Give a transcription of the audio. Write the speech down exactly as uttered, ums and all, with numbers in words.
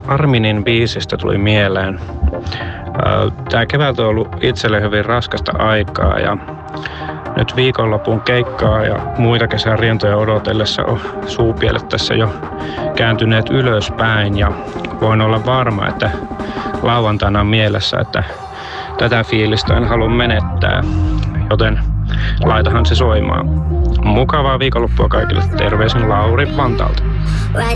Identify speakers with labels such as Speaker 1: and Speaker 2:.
Speaker 1: Arminin biisistä tuli mieleen. Tämä kevät on ollut itselle hyvin raskasta aikaa ja nyt viikonlopun keikkaa ja muita kesän rientoja odotellessa on suupielet tässä jo kääntyneet ylöspäin ja voin olla varma, että lauantaina on mielessä, että tätä fiilistä en halua menettää, joten laitahan se soimaan. Mukavaa viikonloppua kaikille. Terveisin Lauri Vantaalta.